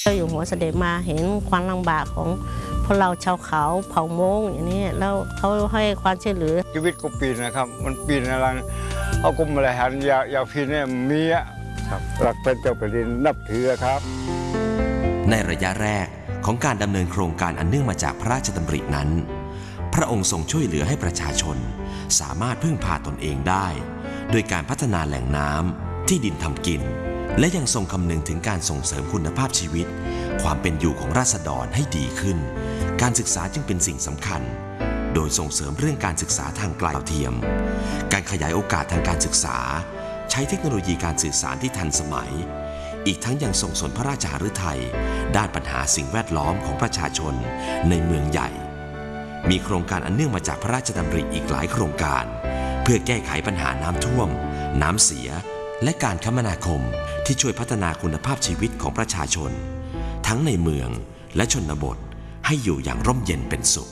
เจ้าอยู่หัวเสด็จมาเห็นความลำบากของพวกเราชาวเขาเผ่ามงอย่างนี้แล้วเขาให้ความช่วยเหลือชีวิตกูปีนะครับมันปีนอะไรเอากุมอะไรหันอยากพี่เนี่ยมีอะครับรักเป็นเจ้าแผ่นดินนับถือครับในระยะแรกของการดำเนินโครงการอันเนื่องมาจากพระราชดำรินั้นพระองค์ทรงช่วยเหลือให้ประชาชนสามารถพึ่งพาตนเองได้โดยการพัฒนาแหล่งน้ำที่ดินทำกินและยังทรงคำนึงถึงการส่งเสริมคุณภาพชีวิตความเป็นอยู่ของราษฎรให้ดีขึ้นการศึกษาจึงเป็นสิ่งสำคัญโดยส่งเสริมเรื่องการศึกษาทางไกลเทียมการขยายโอกาสทางการศึกษาใช้เทคโนโลยีการสื่อสารที่ทันสมัยอีกทั้งยังทรงสนพระราชหฤทัยด้านปัญหาสิ่งแวดล้อมของประชาชนในเมืองใหญ่มีโครงการอันเนื่องมาจากพระราชดำริอีกหลายโครงการเพื่อแก้ไขปัญหาน้ำท่วมน้ำเสียและการคมนาคมที่ช่วยพัฒนาคุณภาพชีวิตของประชาชนทั้งในเมืองและชนบทให้อยู่อย่างร่มเย็นเป็นสุข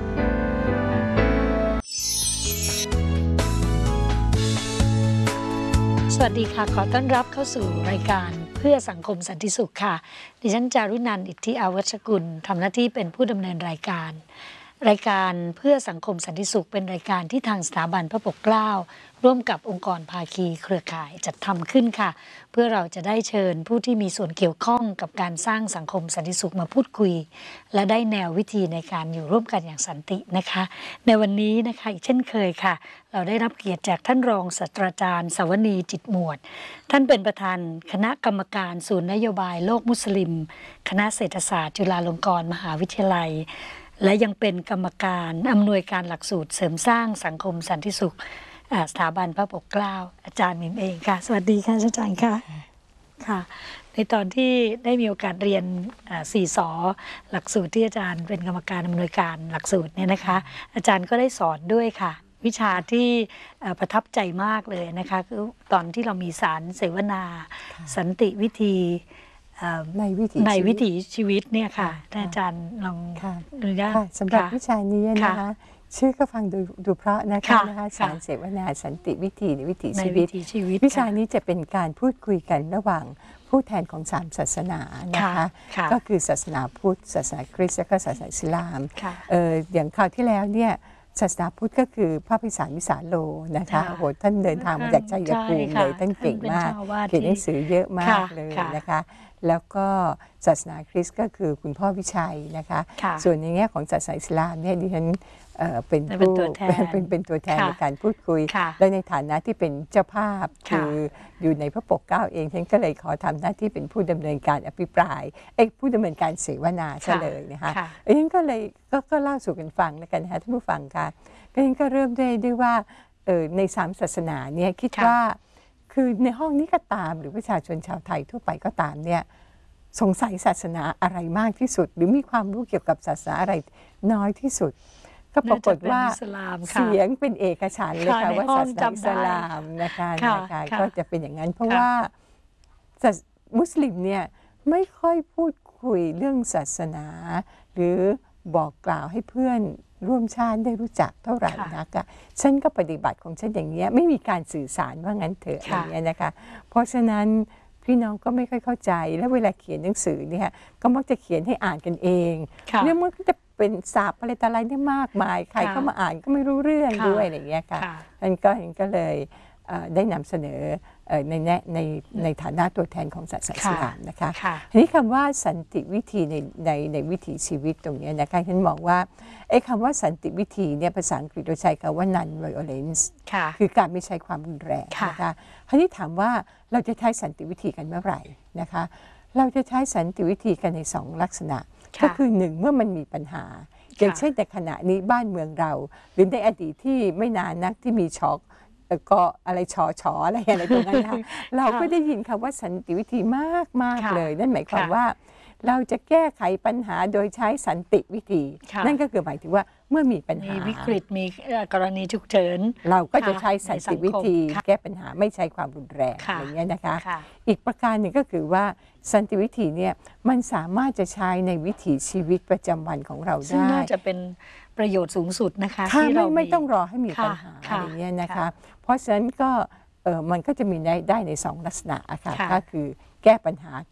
สวัสดีค่ะขอต้อนรับเข้าสู่รายการเพื่อสังคมสันติสุขค่ะดิฉันจารุนันท์ อิทธิอาวัชกุลทำหน้าที่เป็นผู้ดำเนินรายการเพื่อสังคมสันติสุขเป็นรายการที่ทางสถาบันพระปกเกล้าร่วมกับองค์กรภาคีเครือข่ายจัดทำขึ้นค่ะเพื่อเราจะได้เชิญผู้ที่มีส่วนเกี่ยวข้องกับการสร้างสังคมสันติสุขมาพูดคุยและได้แนววิธีในการอยู่ร่วมกันอย่างสันตินะคะในวันนี้นะคะอีกเช่นเคยค่ะเราได้รับเกียรติจากท่านรองศาสตราจารย์สวนีจิตหมวดท่านเป็นประธานคณะกรรมการศูนย์นโยบายโลกมุสลิมคณะเศรษฐศาสตร์จุฬาลงกรณ์มหาวิทยาลัยและยังเป็นกรรมการอำนวยการหลักสูตรเสริมสร้างสังคมสันติสุขสถาบันพระปกเกล้าอาจารย์มิมเองค่ะสวัสดีค่ะอาจารย์ค่ะค่ะในตอนที่ได้มีโอกาสเรียน4 ส.หลักสูตรที่อาจารย์เป็นกรรมการอำนวยการหลักสูตรเนี่ยนะคะอาจารย์ก็ได้สอนด้วยค่ะวิชาที่ประทับใจมากเลยนะคะคือตอนที่เรามีสารเสวนาสันติวิธีในวิถีชีวิตเนี่ยค่ะท่านอาจารย์ลองอนุญาตสำหรับวิชานี้นะคะชื่อก็ฟังดูเพราะนะคะสารเสวนาสันติวิธีในวิถีชีวิตวิชานี้จะเป็นการพูดคุยกันระหว่างผู้แทนของ3 ศาสนานะคะก็คือศาสนาพุทธศาสนาคริสต์และก็ศาสนาอิสลามอย่างคราวที่แล้วเนี่ยศาสนาพุทธก็คือพระภิสารวิสาโลนะคะโอ้โหท่านเดินทางมาจากชัยภูมิเลยท่านเก่งมากเขียนหนังสือเยอะมากเลยนะคะแล้วก็ศาสนาคริสต์ก็คือคุณพ่อวิชัยนะคะส่วนในแง่ของศาสนาอิสลามเนี่ยดิฉันเป็นตัวแทนในการพูดคุยและในฐานะที่เป็นเจ้าภาพคืออยู่ในพระปกเกล้าเองฉันก็เลยขอทำหน้าที่เป็นผู้ดำเนินการอภิปรายผู้ดำเนินการเสวนาซะเลยนะคะฉันก็เลยก็เล่าสู่กันฟังแล้วกันนะคะท่านผู้ฟังค่ะฉันก็เริ่มด้วยว่าใน3 ศาสนาเนี่ยคิดว่าคือในห้องนี้ก็ตามหรือประชาชนชาวไทยทั่วไปก็ตามเนี่ยสงสัยศาสนาอะไรมากที่สุดหรือมีความรู้เกี่ยวกับศาสนาอะไรน้อยที่สุดก็ปรากฏว่าเสียงเป็นเอกฉันท์เลยค่ะว่าศาสนาอิสลามนะคะก็จะเป็นอย่างนั้นเพราะว่ามุสลิมเนี่ยไม่ค่อยพูดคุยเรื่องศาสนาหรือบอกกล่าวให้เพื่อนร่วมชาติได้รู้จักเท่าไหร่นักฉันก็ปฏิบัติของฉันอย่างนี้ไม่มีการสื่อสารว่างั้นเถอะอย่างนี้นะคะเพราะฉะนั้นพี่น้องก็ไม่ค่อยเข้าใจและเวลาเขียนหนังสือเนี่ยก็มักจะเขียนให้อ่านกันเองเนี่ยมันก็จะเป็นศัพท์อะไรต่ออะไรได้มากมายใครเข้ามาอ่านก็ไม่รู้เรื่องด้วยอะไรอย่างเงี้ยค่ะนั่นก็เลยได้นำเสนอในฐานะตัวแทนของศาสนาอิสลามนะคะทีนี้คำว่าสันติวิธีในวิถีชีวิตตรงนี้นะคะฉันมองว่าคำว่าสันติวิธีเนี่ยภาษาอังกฤษเราใช้คำว่า non violence คือการไม่ใช้ความรุนแรงนะคะทีนี้ถามว่าเราจะใช้สันติวิธีกันเมื่อไหร่นะคะเราจะใช้สันติวิธีกันใน2 ลักษณะก็คือ1เมื่อมันมีปัญหาอย่างเช่นในขณะนี้บ้านเมืองเราหรือในอดีตที่ไม่นานนักที่มีช็อกก็อะไรชออะไรตรงนั้นนะคะเราก็ได้ยินคำว่าสันติวิธีมากเลยนั่นหมายความว่าเราจะแก้ไขปัญหาโดยใช้สันติวิธีนั่นก็คือหมายถึงว่าเมื่อมีปัญหาวิกฤตมีกรณีฉุกเฉินเราก็จะใช้สันติวิธีแก้ปัญหาไม่ใช้ความรุนแรงอย่างเงี้ยนะคะอีกประการหนึ่งก็คือว่าสันติวิธีเนี่ยมันสามารถจะใช้ในวิถีชีวิตประจำวันของเราได้ซึ่งน่าจะเป็นประโยชน์สูงสุดนะคะที่เราไม่ต้องรอให้มีปัญหาอย่างเงี้ยนะคะเพราะฉะนั้นก็มันก็จะมีได้ใน2 ลักษณะค่ะก็คือแก้ปัญหากับ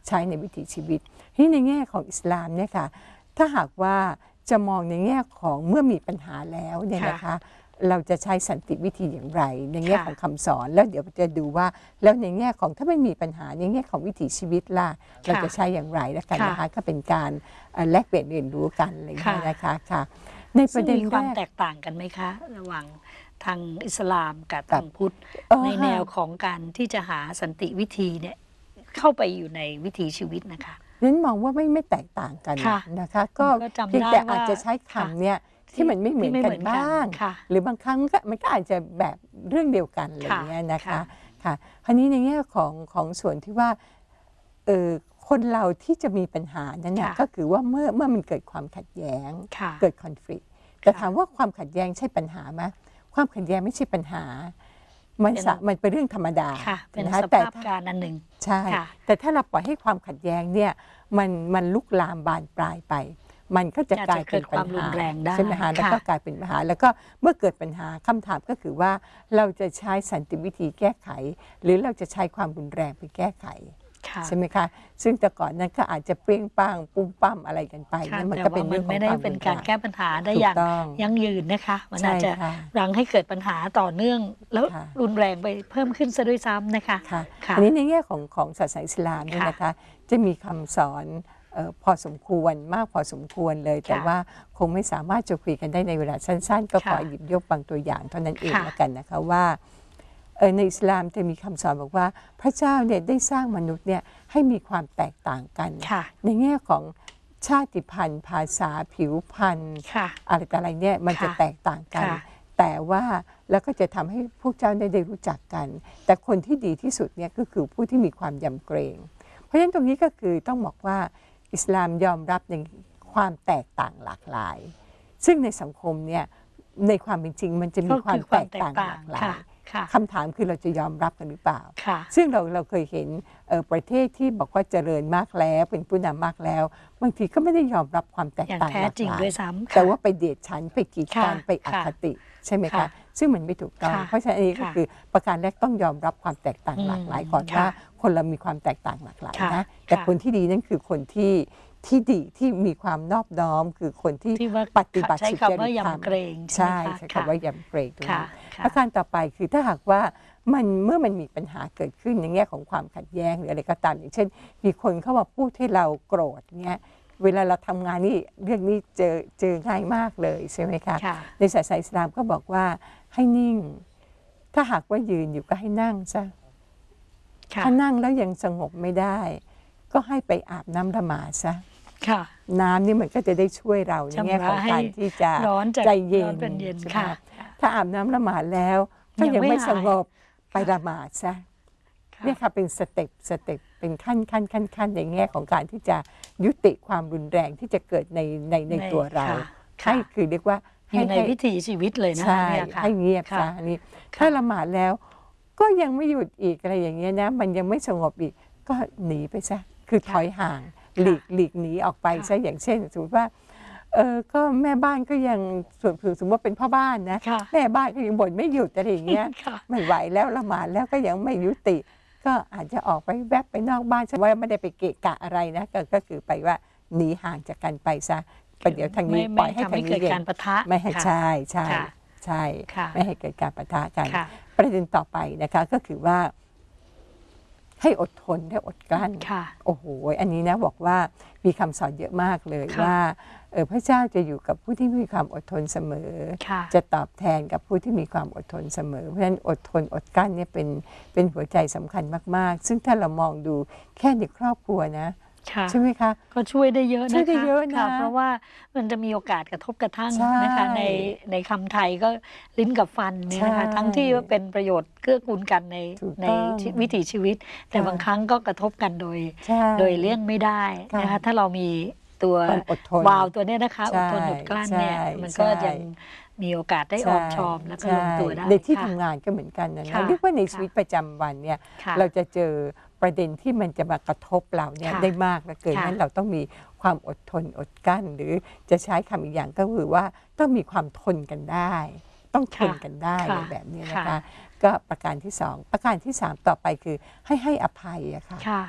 ใช้ในวิถีชีวิตที่ในแง่ของอิสลามเนี่ยค่ะถ้าหากว่าจะมองในแง่ของเมื่อมีปัญหาแล้วเนี่ยนะคะเราจะใช้สันติวิธีอย่างไรในแง่ของคำสอนแล้วเดี๋ยวจะดูว่าแล้วในแง่ของถ้าไม่มีปัญหาในแง่ของวิถีชีวิตล่ะเราจะใช้อย่างไรแล้วกันนะคะก็เป็นการแลกเปลี่ยนเรียนรู้กันอะไรอย่างเงี้ยนะคะค่ะในประเด็นแรกมีความแตกต่างกันไหมคะระหว่างทางอิสลามกับทางพุทธในแนวของการที่จะหาสันติวิธีเนี่ยเข้าไปอยู่ในวิถีชีวิตนะคะนั้นมองว่าไม่แตกต่างกันนะคะก็เพียงแต่อาจจะใช้คำเนี่ยที่มันไม่เหมือนกันบ้างหรือบางครั้งมันก็อาจจะแบบเรื่องเดียวกันอะไรเงี้ยนะคะค่ะคราวนี้ในแง่ของส่วนที่ว่าคนเราที่จะมีปัญหานั้นเนี่ยก็คือว่าเมื่อมันเกิดความขัดแย้งเกิดคอนฟ lict แต่ถามว่าความขัดแย้งใช่ปัญหาไหมความขัดแย้งไม่ใช่ปัญหามันเป็นเรื่องธรรมดาเป็นสภาพการอันหนึ่งใช่แต่ถ้าเราปล่อยให้ความขัดแย้งเนี่ยมันลุกลามบานปลายไปมันก็จะกลายเป็นปัญหาใช่ไหมคะแล้วก็กลายเป็นปัญหาแล้วก็เมื่อเกิดปัญหาคำถามก็คือว่าเราจะใช้สันติวิธีแก้ไขหรือเราจะใช้ความรุนแรงไปแก้ไขใช่ไหมคะซึ่งแต่ก่อนนั้นก็อาจจะเปรี้ยงป้างปุ้มปั้มอะไรกันไปมันก็เป็นเรื่องของความรุนแรงไม่ได้เป็นการแก้ปัญหาได้อย่างยั่งยืนนะคะมันอาจจะรังให้เกิดปัญหาต่อเนื่องแล้วรุนแรงไปเพิ่มขึ้นซะด้วยซ้ำนะคะอันนี้ในแง่ของศาสนาอิสลามเนี่ยนะคะจะมีคำสอนพอสมควรมากพอสมควรเลยแต่ว่าคงไม่สามารถจะคุยกันได้ในเวลาสั้นๆก็ขอหยิบยกบางตัวอย่างเท่านั้นเองแล้วกันนะคะว่าในอิสลามจะมีคำสอนบอกว่าพระเจ้าเนี่ยได้สร้างมนุษย์เนี่ยให้มีความแตกต่างกันในแง่ของชาติพันธุ์ภาษาผิวพรรณอะไรแต่อะไรเนี่ยมันจะแตกต่างกันแต่ว่าแล้วก็จะทำให้พวกเจ้าได้รู้จักกันแต่คนที่ดีที่สุดเนี่ยก็คือผู้ที่มีความยำเกรงเพราะฉะนั้นตรงนี้ก็คือต้องบอกว่าอิสลามยอมรับในความแตกต่างหลากหลายซึ่งในสังคมเนี่ยในความเป็นจริงมันจะมีความแตกต่างหลากหลายคำถามคือเราจะยอมรับกันหรือเปล่าซึ่งเราเคยเห็นประเทศที่บอกว่าเจริญมากแล้วเป็นผู้นำมากแล้วบางทีก็ไม่ได้ยอมรับความแตกต่างหลากหลายแต่ว่าไปเดียดฉันไปกีดกันไปอคติใช่ไหมคะซึ่งมันไม่ถูกต้องเพราะฉะนั้นนี่ก็คือประการแรกต้องยอมรับความแตกต่างหลากหลายก่อนว่าคนเรามีความแตกต่างหลากหลายนะแต่คนที่ดีนั่นคือคนที่ดีที่มีความนอบน้อมคือคนที่ปฏิบัติสุจริตธรรมใช่ใช้คำว่ายำเกรงตรงนี้ประการต่อไปคือถ้าหากว่าเมื่อมันมีปัญหาเกิดขึ้นในแง่ของความขัดแย้งหรืออะไรก็ตามอย่างเช่นมีคนเข้ามาพูดให้เราโกรธเงี้ยเวลาเราทำงานนี่เรื่องนี้เจอง่ายมากเลยใช่ไหมคะในศาสนาอิสลามก็บอกว่าให้นิ่งถ้าหากว่ายืนอยู่ก็ให้นั่งซะถ้านั่งแล้วยังสงบไม่ได้ก็ให้ไปอาบน้ำละหมาดซะน้ำนี่มันก็จะได้ช่วยเราในแง่ของการที่จะใจเย็นถ้าอาบน้ำละหมาดแล้วก็ยังไม่สงบไปละหมาดซะเนี่ยค่ะเป็นสเต็ปเป็นขั้นในแง่ของการที่จะยุติความรุนแรงที่จะเกิดในตัวเราให้คือเรียกว่าอยู่ในวิถีชีวิตเลยนะให้เงียบซะนี่ถ้าละหมาดแล้วก็ยังไม่หยุดอีกอะไรอย่างเงี้ยนะมันยังไม่สงบอีกก็หนีไปซะคือถอยห่างหลีกหนีออกไปซะอย่างเช่นสมมติว่าก็แม่บ้านก็ยังสมมติว่าเป็นพ่อบ้านนะแม่บ้านก็ยังบ่นไม่หยุดอะไรอย่างเงี้ยไม่ไหวแล้วละหมาดแล้วก็ยังไม่ยุติก็อาจจะออกไปแวบไปนอกบ้านใช่ว่าไม่ได้ไปเกะกะอะไรนะก็คือไปว่าหนีห่างจากกันไปซะประเดี๋ยวทางนี้ปล่อยให้ทางนี้เย็นไม่ให้ใช่ไม่ให้เกิดการปะทะกันประเด็นต่อไปนะคะก็คือว่าให้อดทนให้อดกลั้นโอ้โหอันนี้นะบอกว่ามีคำสอนเยอะมากเลยว่าพระเจ้าจะอยู่กับผู้ที่มีความอดทนเสมอจะตอบแทนกับผู้ที่มีความอดทนเสมอเพราะฉะนั้นอดทนอดกลั้นเนี่ยเป็นหัวใจสำคัญมากๆซึ่งถ้าเรามองดูแค่ในครอบครัวนะใช่ไหมคะก็ช่วยได้เยอะนะคะเพราะว่ามันจะมีโอกาสกระทบกระทั่งนะคะในคำไทยก็ลิ้นกับฟันเนี่ยนะคะทั้งที่เป็นประโยชน์เกื้อกูลกันในวิถีชีวิตแต่บางครั้งก็กระทบกันโดยเลี่ยงไม่ได้นะคะถ้าเรามีตัววาวตัวนี้นะคะอดทนอดกลั้นเนี่ยมันก็ยังมีโอกาสได้ออกชอมแล้วก็ลงตัวได้ในที่ทำงานก็เหมือนกันนะเรียกว่าในชีวิตประจำวันเนี่ยเราจะเจอประเด็นที่มันจะมากระทบเราเนี่ยได้มากเหลือเกินนั้นเราต้องมีความอดทนอดกลั้นหรือจะใช้คำอีกอย่างก็คือว่าต้องมีความทนกันได้ต้องทนกันได้แบบนี้นะคะก็ประการที่2ประการที่3ต่อไปคือให้อภัยอะค่ะเพราะ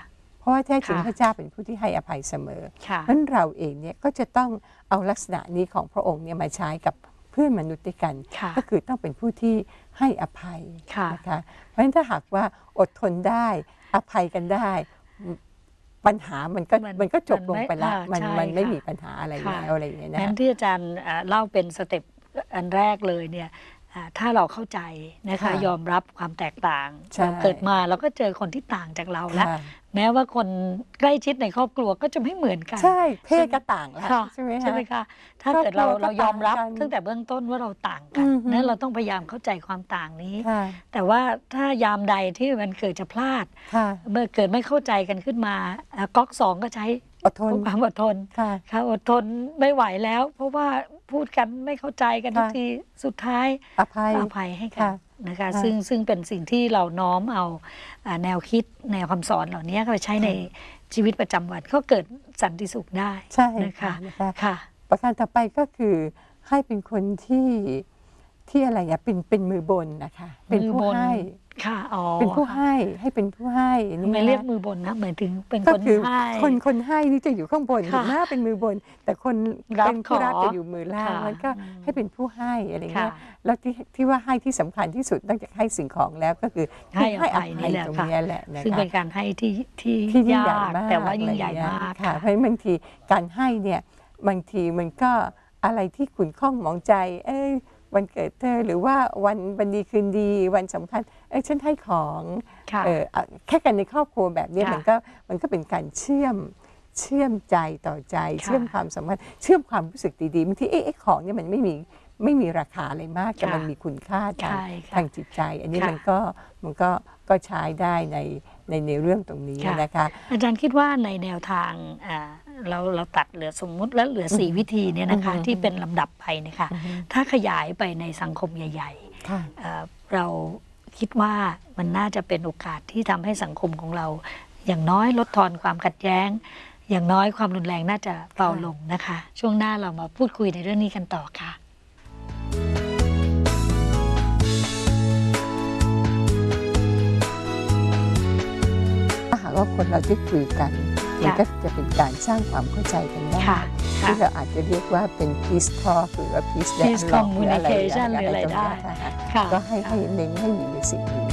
ราะว่าแท้จริงค่ะพระเจ้าเป็นผู้ที่ให้อภัยเสมอค่ะเพราะฉะนั้นเราเองเนี่ยก็จะต้องเอาลักษณะนี้ของพระองค์เนี่ยมาใช้กับเพื่อนมนุษย์ด้วยกันค่ะก็คือต้องเป็นผู้ที่ให้อภัยค่ะนะคะเพราะฉะนั้นถ้าหากว่าอดทนได้อภัยกันได้ปัญหามันก็จบลงไปแล้วมันไม่มีปัญหาอะไรแล้วอะไรอย่างเงี้ยนะงั้นที่อาจารย์เล่าเป็นสเต็ปอันแรกเลยเนี่ยถ้าเราเข้าใจนะคะยอมรับความแตกต่างใช่เราเกิดมาเราก็เจอคนที่ต่างจากเราแล้วค่ะแม้ว่าคนใกล้ชิดในครอบครัวก็จะไม่เหมือนกันใช่เพศก็ต่างแล้วค่ะใช่ไหมใช่ไหมคะคะถ้าเกิดครอบครัวก็เรายอมรับต่างกันตั้งแต่เบื้องต้นว่าเราต่างกันอือฮึนั้นเราต้องพยายามเข้าใจความต่างนี้ค่ะแต่ว่าถ้ายามใดที่มันเกิดจะพลาดค่ะเมื่อเกิดไม่เข้าใจกันขึ้นมาก๊อกสองก็ใช้อดทนความอดทนค่ะค่ะอดทนไม่ไหวแล้ว เพราะว่าพูดกันไม่เข้าใจกันทุกค่ะทีสุดท้ายอภัยอภัยให้กันค่ะนะคะค่ะซึ่งเป็นสิ่งที่เราน้อมเอาแนวคิดแนวคำสอนเหล่านี้ไปใช้ในชีวิตประจำวันก็เกิดสันติสุขได้ใช่นะคะนะคะค่ะประการต่อไปก็คือให้เป็นคนที่อะไรอะเป็นมือบนนะคะเป็นผู้ให้ค่ะอ๋อเป็นผู้ให้เป็นผู้ให้ทำไมเรียกมือบนนะหมายถึงเป็นก็คนคือให้คนให้นี่จะอยู่ข้างบนค่ะหน้าเป็นมือบน แต่คนรับเป็นผู้รับขอจะอยู่มือล่างค่ะมันก็ให้เป็นผู้ให้อะไรเงี้ยค่ะแล้วที่ว่าให้ที่สำคัญที่สุดนอกจากให้สิ่งของแล้วก็คือให้อให้อภัยภันี่ยแหละตรงค่ะนี้แหละนะคะซึ่งเป็นการให้ที่ที่ยิ่งใหญ่ยากมากแต่ว่ายิ่งใหญ่มากค่ะเพราะฉะนั้นบางทีการให้เนี่ยบางทีมันก็อะไรที่ขุ่นข้องหมองใจวันเกิดเธอหรือว่าวันดีคืนดีวันสำคัญฉันให้ของค่ะแค่กันในครอบครัวแบบนี้ค่ะมันก็เป็นการเชื่อมใจต่อใจค่ะเชื่อมความสัมพันธ์เชื่อมความรู้สึกดีๆบางทีของเนี่ยมันไม่มีราคาอะไรมากแต่ค่ะมันมีคุณค่าทางใช่ค่ะทางจิตใจ อันนี้ค่ะมันก็ใช้ได้ในเรื่องตรงนี้ค่ะนะคะอาจารย์คิดว่าในแนวทางเราตัดเหลือสมมุติแล้วเหลือ4วิธีเนี่ยนะคะที่เป็นลำดับไปนะคะถ้าขยายไปในสังคมใหญ่ค่ะๆเราคิดว่ามันน่าจะเป็นโอกาสที่ทำให้สังคมของเรา อย่างน้อยลดทอนความขัดแย้ง อย่างน้อยความรุนแรงน่าจะเบาลงนะคะ ช่วงหน้าเรามาพูดคุยในเรื่องนี้กันต่อค่ะถ้าหากว่าคนเราได้คุยกันมันก็จะเป็นการสร้างความเข้าใจกันได้ค่ะที่เราอาจจะเรียกว่าเป็น peace talk หรือว่า peace Peace dialogue หรืออะไร communication หรืออะไรได้ตงนี้ค่ะค่ะก็ให้เน้นให้มีในสิ่งนี้